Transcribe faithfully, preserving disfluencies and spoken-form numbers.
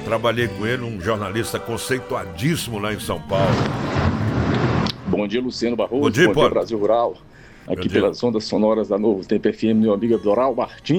Trabalhei com ele, um jornalista conceituadíssimo lá em São Paulo. Bom dia, Luciano Barroso. Bom dia, Bom dia Brasil Rural. Aqui pelas ondas sonoras da Novo Tempo F M, meu amigo Doral Martins.